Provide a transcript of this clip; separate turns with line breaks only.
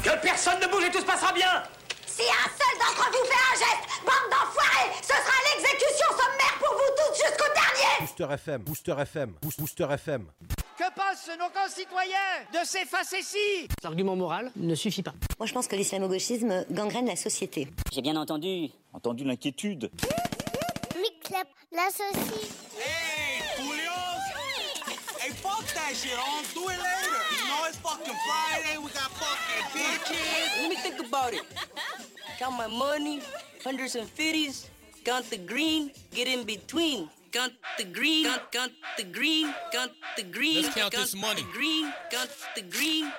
Que personne ne bouge et tout se passera bien.
Si un seul d'entre vous fait un geste, bande d'enfoirés, ce sera l'exécution sommaire pour vous tous jusqu'au dernier.
Booster FM, Booster FM, Booster FM.
Que pensent nos concitoyens de ces facéties?
L'argument moral ne suffit pas.
Moi, je pense que l'islamo-gauchisme gangrène la société.
J'ai bien entendu l'inquiétude.
Mix-Clap, la saucisse.
Hey, Julio! Hey, fuck that shit, on do it later. You know, it's fucking Friday, we got fucking bitches.
Let me think about it. Count my money, hundreds and fifties, count the green, get in between. Count the green, count the green, count the green.
Let's count this money.
Count the green.